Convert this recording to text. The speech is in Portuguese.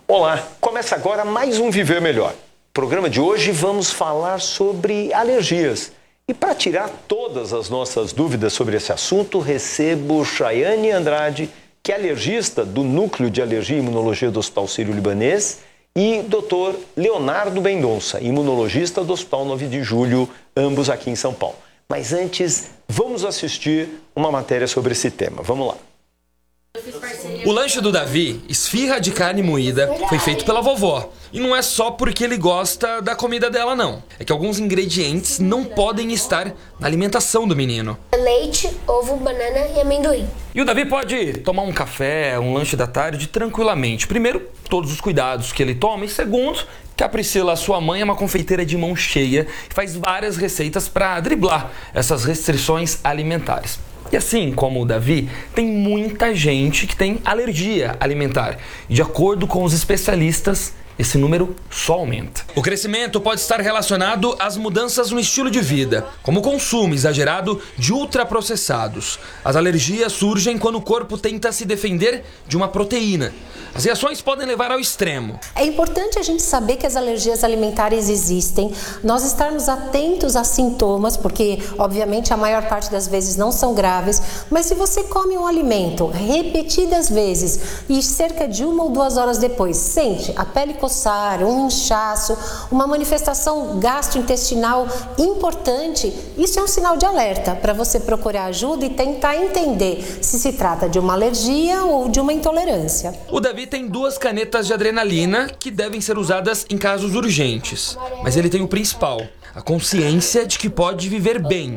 Olá, começa agora mais um Viver Melhor. No programa de hoje vamos falar sobre alergias. E para tirar todas as nossas dúvidas sobre esse assunto, recebo Chayane Andrade, que é alergista do Núcleo de Alergia e Imunologia do Hospital Sírio-Libanês, e Dr. Leonardo Mendonça, imunologista do Hospital 9 de Julho, ambos aqui em São Paulo. Mas antes, vamos assistir uma matéria sobre esse tema. Vamos lá. O lanche do Davi, esfirra de carne moída, foi feito pela vovó. E não é só porque ele gosta da comida dela, não. É que alguns ingredientes não podem estar na alimentação do menino. Leite, ovo, banana e amendoim. E o Davi pode tomar um café, um lanche da tarde tranquilamente. Primeiro, todos os cuidados que ele toma. E segundo, que a Priscila, sua mãe, é uma confeiteira de mão cheia e faz várias receitas para driblar essas restrições alimentares. E assim como o Davi, tem muita gente que tem alergia alimentar. E de acordo com os especialistas, esse número só aumenta. O crescimento pode estar relacionado às mudanças no estilo de vida, como o consumo exagerado de ultraprocessados. As alergias surgem quando o corpo tenta se defender de uma proteína. As reações podem levar ao extremo. É importante a gente saber que as alergias alimentares existem, nós estarmos atentos a sintomas, porque obviamente a maior parte das vezes não são graves, mas se você come um alimento repetidas vezes e cerca de 1 ou 2 horas depois sente a pele coçar, um inchaço, uma manifestação gastrointestinal importante, isso é um sinal de alerta para você procurar ajuda e tentar entender se trata de uma alergia ou de uma intolerância. O Davi tem 2 canetas de adrenalina que devem ser usadas em casos urgentes. Mas ele tem o principal, a consciência de que pode viver bem